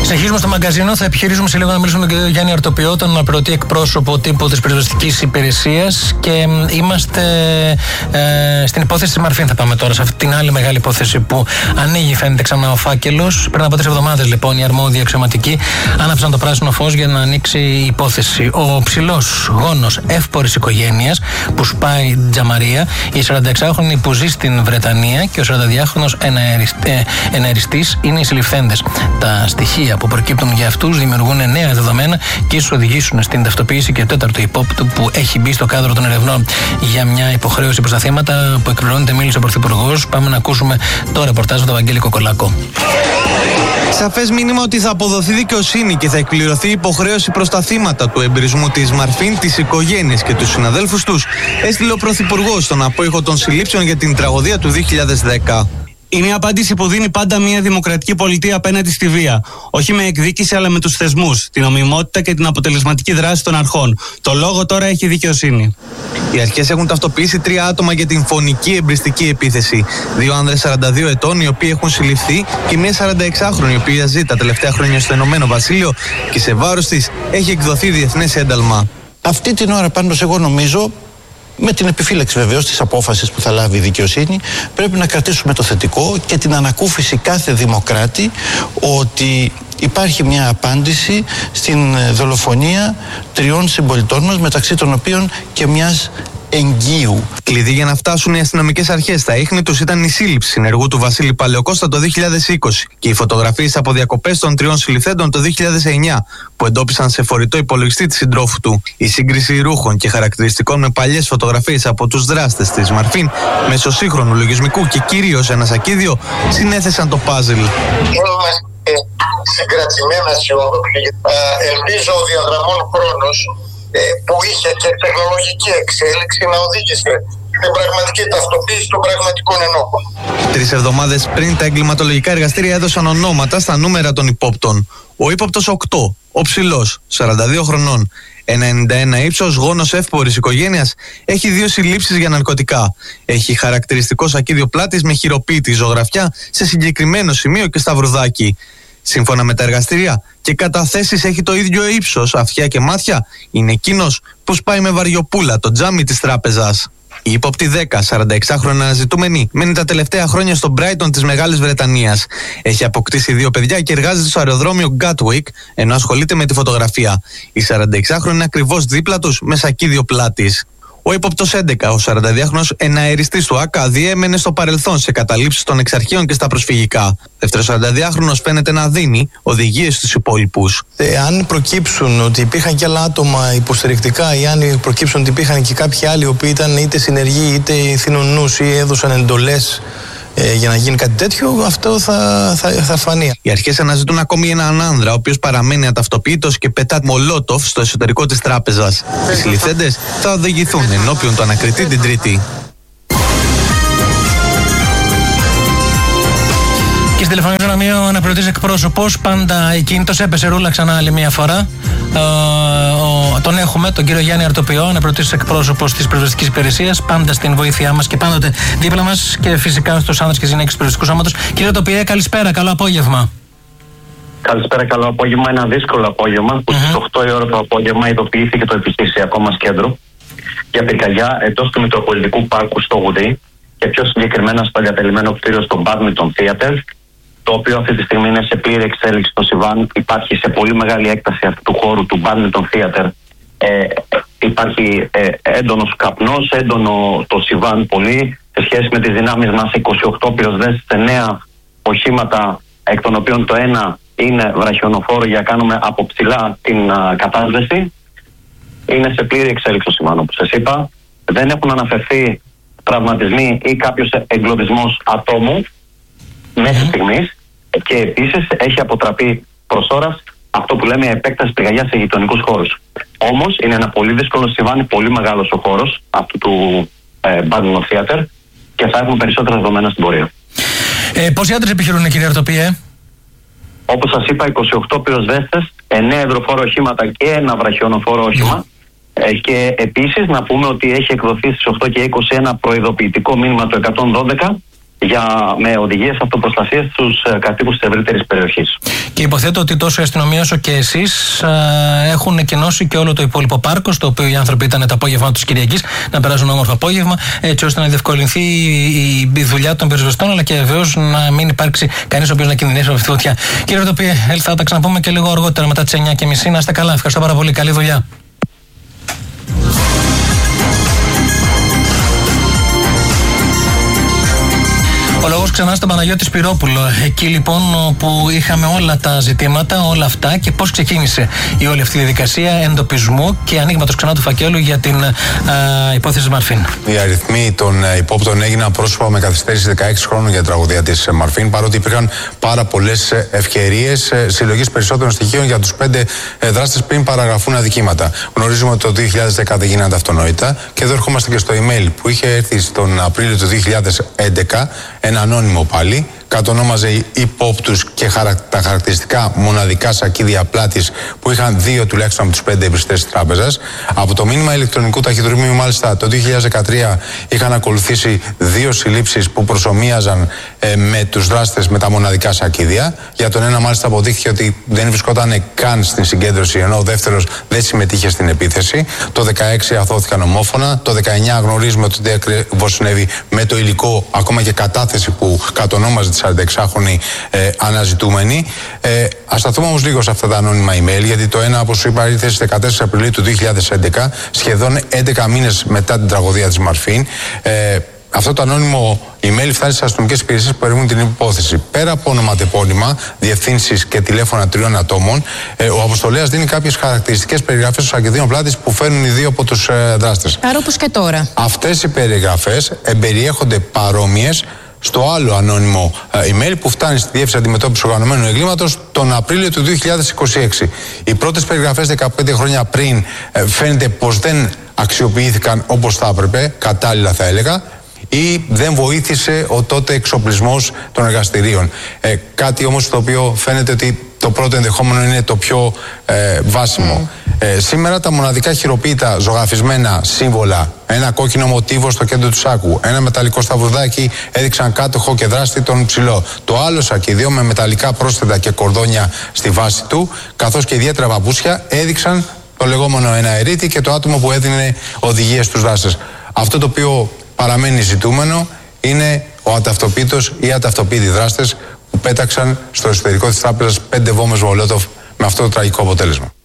Συνεχίζουμε στο μαγκαζίνο. Θα επιχειρήσουμε σε λίγο να μιλήσουμε με τον Γιάννη Αρτοποιό, τον αναπληρωτή εκπρόσωπο τύπου της πυροσβεστικής υπηρεσίας. Και είμαστε στην υπόθεση της Μαρφίν. Θα πάμε τώρα σε αυτή την άλλη μεγάλη υπόθεση που ανοίγει, φαίνεται ξανά ο φάκελος. Πριν από 3 εβδομάδες, λοιπόν, οι αρμόδιοι αξιωματικοί άναψαν το πράσινο φως για να ανοίξει η υπόθεση. Ο ψηλός γόνος εύπορης οικογένειας που σπάει τζαμαρία, η 46χρονη που ζει στην Βρετανία και ο 42χρονος εναεριστής είναι οι συλληφθέντες. Τα στοιχεία που προκύπτουν για αυτούς δημιουργούν νέα δεδομένα και ίσως οδηγήσουν στην ταυτοποίηση και τέταρτου υπόπτου που έχει μπει στο κάδρο των ερευνών για μια υποχρέωση προς τα θύματα που εκπληρώνεται, μίλησε ο Πρωθυπουργός. Πάμε να ακούσουμε το ρεπορτάζ με τον Βαγγέλη Κοκολάκο. Σαφές μήνυμα ότι θα αποδοθεί δικαιοσύνη και θα εκπληρωθεί υποχρέωση προς τα θύματα του εμπειρισμού της Μαρφίν, τις οικογένειες και τους συναδέλφους τους, έστειλε ο Πρωθυπουργός στον απόϊχο των συλλήψεων για την τραγωδία του 2010. Είναι η απάντηση που δίνει πάντα μια δημοκρατική πολιτεία απέναντι στη βία. Όχι με εκδίκηση, αλλά με τους θεσμούς, την νομιμότητα και την αποτελεσματική δράση των αρχών. Το λόγο τώρα έχει δικαιοσύνη. Οι αρχές έχουν ταυτοποιήσει 3 άτομα για την φωνική εμπριστική επίθεση. 2 άνδρες 42 ετών, οι οποίοι έχουν συλληφθεί, και μια 46χρονη, η οποία ζει τα τελευταία χρόνια στο Ηνωμένο Βασίλειο και σε βάρος της έχει εκδοθεί διεθνές ένταλμα. Αυτή την ώρα πάντως εγώ νομίζω, με την επιφύλαξη βεβαίως της απόφασης που θα λάβει η δικαιοσύνη, πρέπει να κρατήσουμε το θετικό και την ανακούφιση κάθε δημοκράτη ότι υπάρχει μια απάντηση στην δολοφονία 3 συμπολιτών μας, μεταξύ των οποίων και μιας εγγύου. Κλειδί για να φτάσουν οι αστυνομικές αρχές στα ίχνη τους ήταν η σύλληψη συνεργού του Βασίλη Παλαιοκώστα το 2020 και οι φωτογραφίες από διακοπές των 3 συλληφθέντων το 2009 που εντόπισαν σε φορητό υπολογιστή τη συντρόφου του. Η σύγκριση ρούχων και χαρακτηριστικών με παλιές φωτογραφίες από τους δράστες της Μαρφίν μέσω σύγχρονου λογισμικού και κυρίως ένα σακίδιο συνέθεσαν το πάζλ. Συγκρατημένα αισιόδοξοι. Ελπίζω ο διαδραμών χρόνος που είχε και τεχνολογική εξέλιξη να οδήγησε στην πραγματική ταυτοποίηση των πραγματικών ενόχων. 3 εβδομάδες πριν, τα εγκληματολογικά εργαστήρια έδωσαν ονόματα στα νούμερα των υπόπτων. Ο ύποπτος 8, ο ψηλός, 42 χρονών, 1,91 ύψος, γόνος εύπορης οικογένειας, έχει 2 συλλήψεις για ναρκωτικά. Έχει χαρακτηριστικό σακίδιο πλάτης με χειροποίητη ζωγραφιά σε συγκεκριμένο σημείο και σταυρουδάκι. Σύμφωνα με τα εργαστήρια και καταθέσεις έχει το ίδιο ύψος, αυτιά και μάτια. Είναι εκείνος που σπάει με βαριοπούλα το τζάμι της τράπεζας. Η ύποπτη 10, 46χρονη αναζητούμενη, μένει τα τελευταία χρόνια στο Μπράιτον της Μεγάλης Βρετανίας. Έχει αποκτήσει 2 παιδιά και εργάζεται στο αεροδρόμιο Gatwick, ενώ ασχολείται με τη φωτογραφία. Η 46χρονη είναι ακριβώς δίπλα τους με σακίδιο πλάτης. Ο ύποπτος 11, ο 42χρονος εναεριστής του ΑΚΑ, διέμενε στο παρελθόν σε καταλήψεις των εξαρχείων και στα προσφυγικά. Δεύτερος 42χρονος φαίνεται να δίνει οδηγίες στους υπόλοιπους. Αν προκύψουν ότι υπήρχαν και άλλα άτομα υποστηρικτικά, ή αν προκύψουν ότι υπήρχαν και κάποιοι άλλοι οι οποίοι ήταν είτε συνεργοί είτε θυνονούς ή έδωσαν εντολές για να γίνει κάτι τέτοιο, αυτό θα φανεί. Οι αρχές αναζητούν ακόμη έναν άνδρα, ο οποίος παραμένει αταυτοποιητός και πετά μολότοφ στο εσωτερικό της τράπεζας. Οι συλληφθέντες θα οδηγηθούν ενώπιον του ανακριτή την Τρίτη. Και στην τηλεφωνική γραμμή ο αναπληρωτής εκπρόσωπος, πάντα εκκίνητος, έπεσε ρούλα ξανά άλλη μια φορά. Τον έχουμε, τον κύριο Γιάννη Αρτοποιό, αναπληρωτής εκπρόσωπος της πυροσβεστικής υπηρεσίας, πάντα στην βοήθειά μας και πάντοτε δίπλα μας και φυσικά στους άνδρες και γυναίκες του πυροσβεστικού σώματος. Κύριε Αρτοποιέ, καλησπέρα, καλό απόγευμα. Καλησπέρα, καλό απόγευμα. Ένα δύσκολο απόγευμα που στις 8 η ώρα το απόγευμα ειδοποιήθηκε το επιχειρησιακό μας κέντρο για πυρκαγιά εντός του Μητροπολιτικού Πάρκου στο Γουδί και πιο συγκεκριμένα στο εγκατελειμμένο κτίριο στο Badminton Theater, το οποίο αυτή τη στιγμή είναι σε πλήρη εξέλιξη στο Σιβάν. Υπάρχει σε πολύ μεγάλη έκταση αυτού του χώρου του Badminton Theater. Υπάρχει έντονος καπνός, έντονο το Σιβάν πολύ. Σε σχέση με τις δυνάμεις μας, 28 πυροσβέστες, 9 οχήματα, εκ των οποίων το ένα είναι βραχιονοφόρο για να κάνουμε από ψηλά την κατάσβεση. Είναι σε πλήρη εξέλιξη το Σιβάν, όπως σας είπα. Δεν έχουν αναφερθεί τραυματισμοί ή κάποιος εγκλωβισμός ατόμου μέχρι στιγμής, και επίσης έχει αποτραπεί προς ώρας αυτό που λέμε επέκταση πυρκαγιάς σε γειτονικούς χώρους. Όμως είναι ένα πολύ δύσκολο Σιβάν, πολύ μεγάλος ο χώρος αυτού του Badminton Theater και θα έχουμε περισσότερα δεδομένα στην πορεία. Πόσοι άντρες επιχειρούν, κύριε Αρτοποιέ? Όπως σας είπα, 28 πυροσβέστες, 9 υδροφόρο οχήματα και ένα βραχιονοφόρο όχημα. Και επίσης να πούμε ότι έχει εκδοθεί στις 8 και 20 ένα προειδοποιητικό μήνυμα του 112 με οδηγίες αυτοπροστασίας στους κατοίκους της ευρύτερης περιοχής. Και υποθέτω ότι τόσο η αστυνομία όσο και εσείς έχουν εκκοινώσει και όλο το υπόλοιπο πάρκο, στο οποίο οι άνθρωποι ήταν το απόγευμα της Κυριακής, να περάσουν όμορφο απόγευμα, έτσι ώστε να διευκολυνθεί η δουλειά των πυροσβεστών, αλλά και βεβαίως να μην υπάρξει κανείς ο οποίος να κινδυνεύσει από αυτή τη φωτιά. Κύριε Ρωτοπίε, θα τα ξαναπούμε και λίγο αργότερα μετά τις 9:30. Να είστε καλά. Ευχαριστώ πάρα πολύ. Καλή δουλειά. Ο λόγος ξανά στον Παναγιώτη Σπυρόπουλο. Εκεί λοιπόν που είχαμε όλα τα ζητήματα, όλα αυτά και πώς ξεκίνησε η όλη αυτή η διαδικασία εντοπισμού και ανοίγματος ξανά του φακέλου για την υπόθεση Μαρφίν. Οι αριθμοί των υπόπτων έγιναν πρόσωπα με καθυστέρηση 16 χρόνων για την τραγωδία της Μαρφίν, παρότι υπήρχαν πάρα πολλές ευκαιρίες συλλογής περισσότερων στοιχείων για τους 5 δράστες πριν παραγραφούν αδικήματα. Γνωρίζουμε ότι το 2010 δεν γίνανε αυτονόητα και εδώ ερχόμαστε και στο email που είχε έρθει στον Απρίλιο του 2011. Ένα ανώνυμο πάλι, κατονόμαζε υπόπτους και τα χαρακτηριστικά μοναδικά σακίδια πλάτης που είχαν 2 τουλάχιστον από τους 5 εμπριστές της τράπεζας. Από το μήνυμα ηλεκτρονικού ταχυδρομείου, μάλιστα, το 2013 είχαν ακολουθήσει 2 συλλήψεις που προσομοίαζαν με τους δράστες με τα μοναδικά σακίδια. Για τον ένα, μάλιστα, αποδείχθηκε ότι δεν βρισκόταν καν στην συγκέντρωση, ενώ ο δεύτερος δεν συμμετείχε στην επίθεση. Το 2016 αθώθηκαν ομόφωνα. Το 2019 γνωρίζουμε ότι δεν ακριβώς συνέβη με το υλικό, ακόμα και κατάθεση που κατονόμαζε 46χρονη αναζητούμενη. Ας σταθούμε όμως λίγο σε αυτά τα ανώνυμα email, γιατί το ένα, όπως σου είπα, ήρθε στις 14 Απριλίου του 2011, σχεδόν 11 μήνες μετά την τραγωδία της Μαρφίν. Αυτό το ανώνυμο email φτάνει στις αστυνομικές υπηρεσίες που ερευνούν την υπόθεση. Πέρα από ονοματεπώνυμα, διευθύνσεις και τηλέφωνα 3 ατόμων, ο αποστολέας δίνει κάποιες χαρακτηριστικές περιγραφές των σακιδίων πλάτης που φέρνουν οι 2 από τους δράστες. Άρα, όπως και τώρα. Αυτές οι περιγραφές εμπεριέχονται παρόμοιες στο άλλο ανώνυμο email που φτάνει στη Διεύθυνση Αντιμετώπισης Οργανωμένου Εγκλήματος τον Απρίλιο του 2026. Οι πρώτες περιγραφές 15 χρόνια πριν φαίνεται πως δεν αξιοποιήθηκαν όπως θα έπρεπε, κατάλληλα θα έλεγα, ή δεν βοήθησε ο τότε εξοπλισμός των εργαστηρίων. Κάτι όμως το οποίο φαίνεται ότι το πρώτο ενδεχόμενο είναι το πιο βάσιμο. Σήμερα τα μοναδικά χειροποίητα ζωγραφισμένα σύμβολα, ένα κόκκινο μοτίβο στο κέντρο του σάκου, ένα μεταλλικό σταυρουδάκι έδειξαν κάτοχο και δράστη τον ψηλό. Το άλλο σακίδιο με μεταλλικά πρόσθετα και κορδόνια στη βάση του, καθώς και ιδιαίτερα παπούσια, έδειξαν το λεγόμενο εναερίτη και το άτομο που έδινε οδηγίες στους δράστες. Αυτό το οποίο παραμένει ζητούμενο είναι ο αταυτοποίητος ή αταυτοποίητοι δράστες που πέταξαν στο εσωτερικό της τράπεζας 5 βόμβες Μολότοφ με αυτό το τραγικό αποτέλεσμα.